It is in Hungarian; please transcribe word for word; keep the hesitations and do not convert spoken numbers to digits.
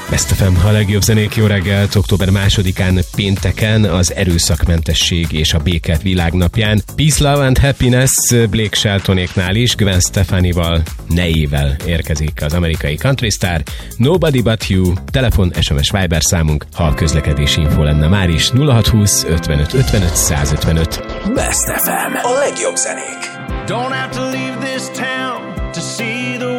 Best ef em, a legjobb zenék, jó reggelt, október másodikán pénteken, az erőszakmentesség és a béke világnapján. Peace, Love and Happiness Blake Sheltonéknál is, Gwen Stefanival, Neivel érkezik az amerikai country star. Nobody But You, telefon, es em es, Viber számunk, ha a közlekedési info lenne már is. nulla hat húsz ötvenöt ötvenöt százötvenöt. Best ef em, a legjobb zenék. Don't have to leave this town to see the